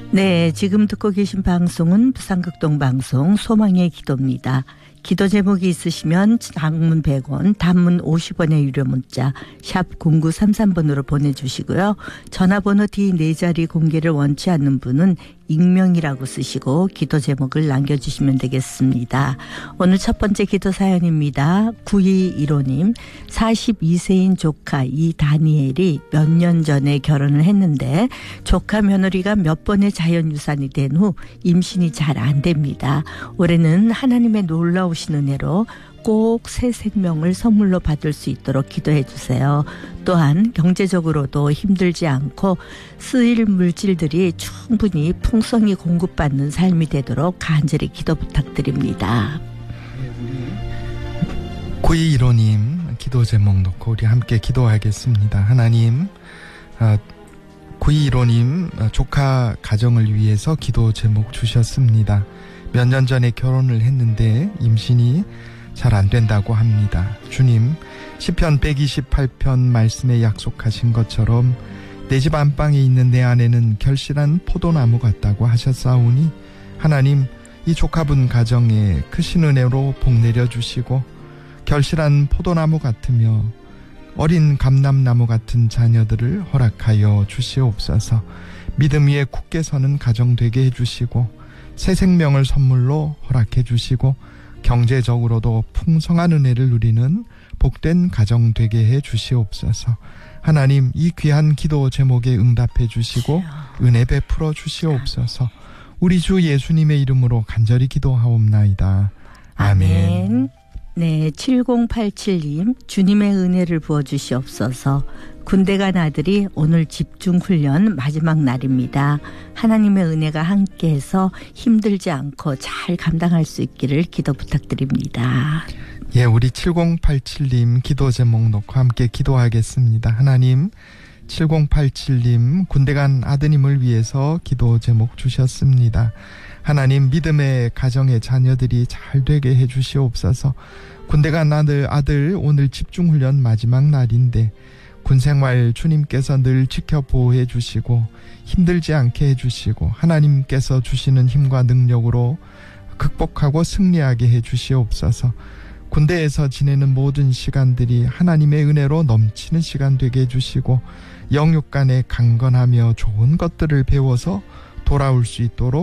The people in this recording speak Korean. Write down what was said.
네, 지금 듣고 계신 방송은 부산극동 방송 소망의 기도입니다. 기도 제목이 있으시면 장문 100원, 단문 50원의 유료 문자 샵 0933번으로 보내주시고요. 전화번호 뒤 4자리 공개를 원치 않는 분은 익명이라고 쓰시고 기도 제목을 남겨주시면 되겠습니다. 오늘 첫 번째 기도 사연입니다. 9215님, 42세인 조카 이다니엘이 몇 년 전에 결혼을 했는데 조카 며느리가 몇 번의 자연유산이 된 후 임신이 잘 안 됩니다. 올해는 하나님의 놀라우신 은혜로 꼭 새 생명을 선물로 받을 수 있도록 기도해 주세요. 또한 경제적으로도 힘들지 않고 쓰일 물질들이 충분히 풍성히 공급받는 삶이 되도록 간절히 기도 부탁드립니다. 9215님 기도 제목 놓고 우리 함께 기도하겠습니다. 하나님, 9215님 조카 가정을 위해서 기도 제목 주셨습니다. 몇 년 전에 결혼을 했는데 임신이 잘 안 된다고 합니다. 주님, 시편 128편 말씀에 약속하신 것처럼 내 집 안방에 있는 내 아내는 결실한 포도나무 같다고 하셨사오니 하나님, 이 조카분 가정에 크신 은혜로 복 내려주시고 결실한 포도나무 같으며 어린 감람나무 같은 자녀들을 허락하여 주시옵소서. 믿음 위에 굳게 서는 가정 되게 해주시고 새 생명을 선물로 허락해 주시고 경제적으로도 풍성한 은혜를 누리는 복된 가정 되게 해 주시옵소서. 하나님, 이 귀한 기도 제목에 응답해 주시고 은혜 베풀어 주시옵소서. 우리 주 예수님의 이름으로 간절히 기도하옵나이다. 아멘. 네, 7087님, 주님의 은혜를 부어주시옵소서. 군대 간 아들이 오늘 집중훈련 마지막 날입니다. 하나님의 은혜가 함께해서 힘들지 않고 잘 감당할 수 있기를 기도 부탁드립니다. 예, 우리 7087님 기도 제목 놓고 함께 기도하겠습니다. 하나님, 7087님 군대 간 아드님을 위해서 기도 제목 주셨습니다. 하나님, 믿음의 가정의 자녀들이 잘 되게 해주시옵소서. 군대 간 아들 오늘 집중훈련 마지막 날인데 군생활 주님께서 늘 지켜 보호해 주시고 힘들지 않게 해주시고 하나님께서 주시는 힘과 능력으로 극복하고 승리하게 해주시옵소서. 군대에서 지내는 모든 시간들이 하나님의 은혜로 넘치는 시간 되게 해주시고 영육 간에 강건하며 좋은 것들을 배워서 돌아올 수 있도록